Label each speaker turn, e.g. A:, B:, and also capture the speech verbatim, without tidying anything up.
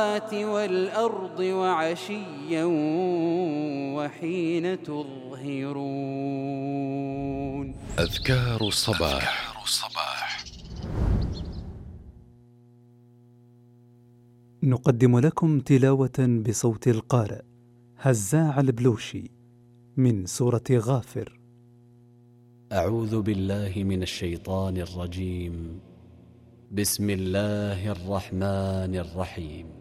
A: والأرض وعشيا وحين تظهرون.
B: أذكار الصباح.
C: نقدم لكم تلاوة بصوت القارئ هزاع البلوشي من سورة غافر.
D: أعوذ بالله من الشيطان الرجيم. بسم الله الرحمن الرحيم.